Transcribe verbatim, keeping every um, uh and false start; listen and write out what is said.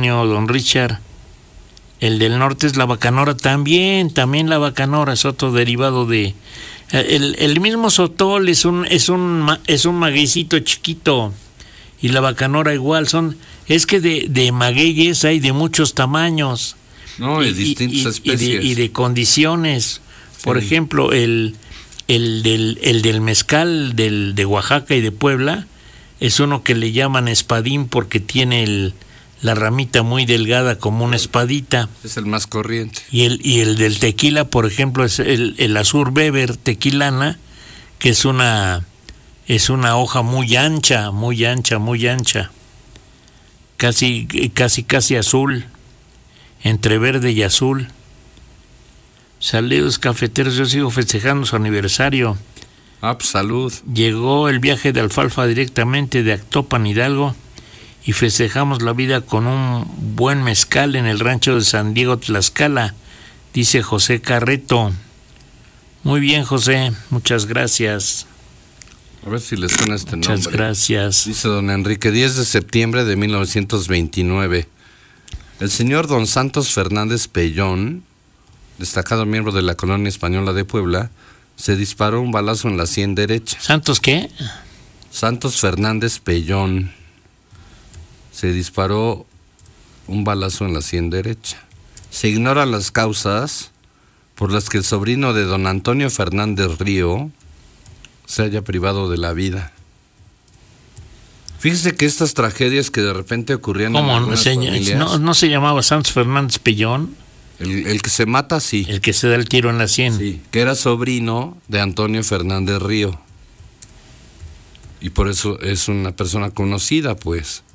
Antonio, don Richard. El del norte es la bacanora también, también la bacanora es otro derivado de... El, el mismo sotol es un, es un, es un magueycito chiquito, y la bacanora igual, son... Es que de, de magueyes hay de muchos tamaños. No, de y, distintas y, especies. Y de, y de condiciones. Por sí. ejemplo, el, el, del, el del mezcal del, de Oaxaca y de Puebla es uno que le llaman espadín porque tiene el, la ramita muy delgada como una espadita. Es el más corriente. Y el, y el del tequila, por ejemplo, es el, el Azur Beber tequilana, que es una, es una hoja muy ancha, muy ancha, muy ancha. Casi, casi, casi azul, entre verde y azul. Saludos cafeteros, yo sigo festejando su aniversario. Ah, pues salud. Llegó el viaje de alfalfa directamente de Actopan, Hidalgo, y festejamos la vida con un buen mezcal en el rancho de San Diego, Tlaxcala, dice José Carreto. Muy bien, José, muchas gracias. A ver si le suena este muchas nombre. Muchas gracias. Dice don Enrique, diez de septiembre de mil novecientos veintinueve. El señor don Santos Fernández Pellón, destacado miembro de la colonia española de Puebla, se disparó un balazo en la sien derecha. ¿Santos qué? Santos Fernández Pellón. Se disparó un balazo en la sien derecha. Se ignoran las causas por las que el sobrino de don Antonio Fernández Río se haya privado de la vida. Fíjese que estas tragedias que de repente ocurrían ¿Cómo? en algunas ¿Se, familias... ¿no, ¿No se llamaba Santos Fernández Pellón? El, el que se mata, sí. El que se da el tiro en la sien. Sí, que era sobrino de Antonio Fernández Río. Y por eso es una persona conocida, pues.